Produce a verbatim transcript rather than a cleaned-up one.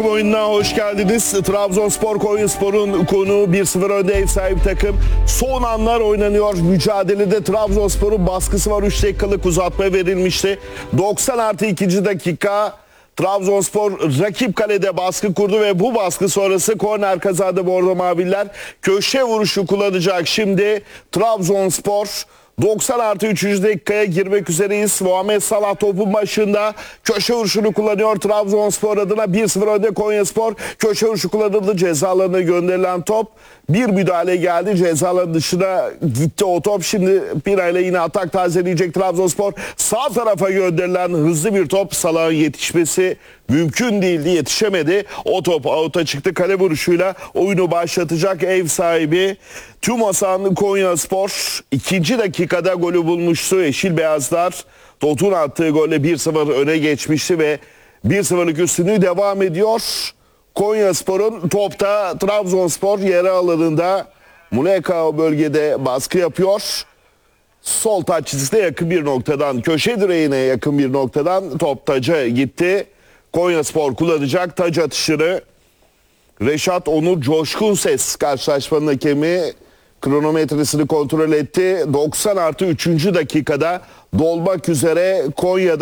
Takım oyununa hoş geldiniz. Trabzonspor Konyaspor'un konuğu bir sıfır önde ev sahibi takım. Son anlar oynanıyor. Mücadelede Trabzonspor'un baskısı var. üç dakikalık uzatma verilmişti. doksan artı ikinci dakika Trabzonspor rakip kalede baskı kurdu ve bu baskı sonrası korner kazandı Bordo Maviller. Köşe vuruşu kullanacak şimdi Trabzonspor. doksan artı üçüncü dakikaya girmek üzereyiz. Muhammed Salah topun başında köşe vuruşunu kullanıyor Trabzonspor adına. bir sıfır önde Konyaspor. Köşe vuruşu kullanıldı. Ceza alanına gönderilen top. Bir müdahale geldi. Ceza alanı dışına gitti o top. Şimdi Pina ile yine atak tazeleyecek Trabzonspor. Sağ tarafa gönderilen hızlı bir top. Salah'ın yetişmesi mümkün değildi. Yetişemedi. O top out'a çıktı. Kale vuruşuyla oyunu başlatacak ev sahibi Tümosan Konyaspor. İkinci dakikada golü bulmuştu. Yeşil Beyazlar Totun attığı golle bir sıfır öne geçmişti ve bir sıfırlık üstünlüğü devam ediyor. Konyaspor'un topta Trabzonspor yarı alanında Muleka bölgede baskı yapıyor. Sol taç çizgisine yakın bir noktadan, köşe direğine yakın bir noktadan top taca gitti. Konyaspor kullanacak taç atışını. Reşat Onur Coşkun Ses karşılaşmanın hakemi kronometresini kontrol etti. doksan artı üçüncü dakikada dolmak üzere Konya'da